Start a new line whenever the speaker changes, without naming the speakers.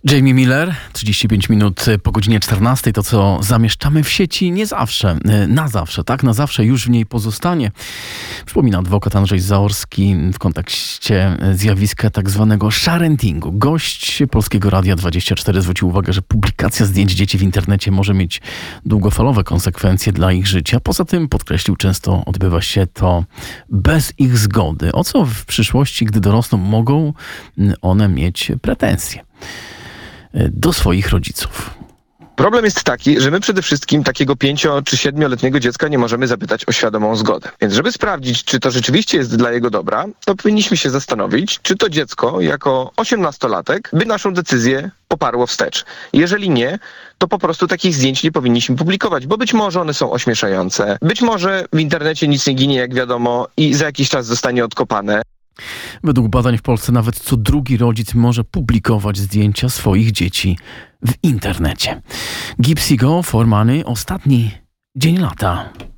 Jamie Miller, 35 minut po godzinie 14. To, co zamieszczamy w sieci, nie zawsze, na zawsze, tak? Na zawsze już w niej pozostanie. Przypomina adwokat Andrzej Zaorski w kontekście zjawiska tak zwanego sharentingu. Gość Polskiego Radia 24 zwrócił uwagę, że publikacja zdjęć dzieci w internecie może mieć długofalowe konsekwencje dla ich życia. Poza tym, podkreślił, często odbywa się to bez ich zgody. O co w przyszłości, gdy dorosną, mogą one mieć pretensje do swoich rodziców?
Problem jest taki, że my przede wszystkim takiego 5- czy 7-letniego dziecka nie możemy zapytać o świadomą zgodę. Więc żeby sprawdzić, czy to rzeczywiście jest dla jego dobra, to powinniśmy się zastanowić, czy to dziecko jako 18-latek by naszą decyzję poparło wstecz. Jeżeli nie, to po prostu takich zdjęć nie powinniśmy publikować, bo być może one są ośmieszające, być może w internecie nic nie ginie, jak wiadomo, i za jakiś czas zostanie odkopane.
Według badań w Polsce nawet co drugi rodzic może publikować zdjęcia swoich dzieci w internecie. Gipsy Go for Money, ostatni dzień lata.